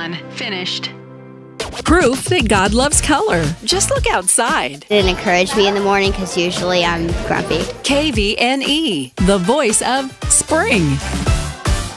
done. Finished. Proof that God loves color. Just look outside. It encouraged me in the morning because usually I'm grumpy. KVNE, the voice of spring.